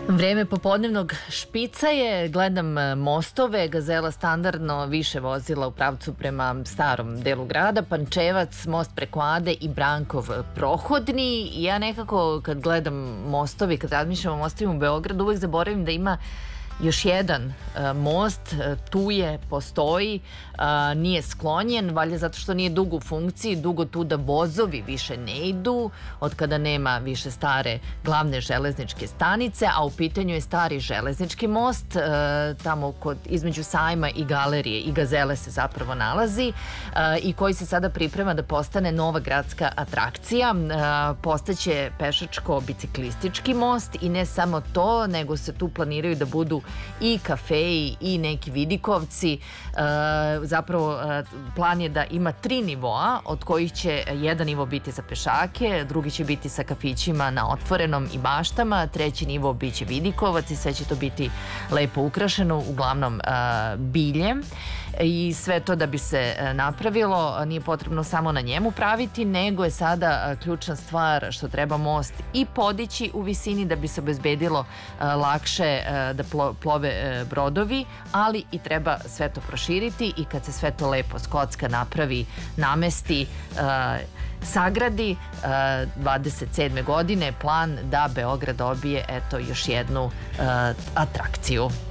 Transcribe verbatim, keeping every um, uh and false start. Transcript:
Vreme popodnevnog špica je, gledam mostove, Gazela standardno više vozila u pravcu prema starom delu grada, Pančevac, most preko Ade i Brankov prohodni. Ja nekako kad gledam mostovi, kad razmišljam o mostovima u Beogradu, uvek zaboravim da ima još jedan uh, most, uh, tu je, postoji, uh, nije sklonjen, valjda zato što nije dugo u funkciji, dugo tu da vozovi više ne idu, od kada nema više stare glavne železničke stanice, a u pitanju je stari železnički most, uh, tamo kod, između sajma i galerije i Gazele se zapravo nalazi uh, i koji se sada priprema da postane nova gradska atrakcija. Uh, postaće pešačko-biciklistički most i ne samo to, nego se tu planiraju da budu i kafeji i neki vidikovci. E, zapravo e, plan je da ima tri nivoa, od kojih će jedan nivo biti za pešake, drugi će biti sa kafićima na otvorenom i baštama, treći nivo biće vidikovac i sve će to biti lepo ukrašeno, uglavnom e, biljem. I sve to da bi se napravilo, nije potrebno samo na njemu praviti, nego je sada ključna stvar što treba most i podići u visini da bi se obezbedilo lakše da plove brodovi, ali i treba sve to proširiti i kad se sve to lepo skocka napravi, namesti, sagradi, dvadeset sedme godine plan da Beograd dobije eto još jednu atrakciju.